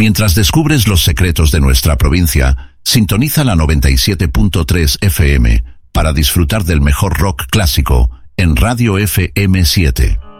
Mientras descubres los secretos de nuestra provincia, sintoniza la 97.3 FM para disfrutar del mejor rock clásico en Radio FM 7.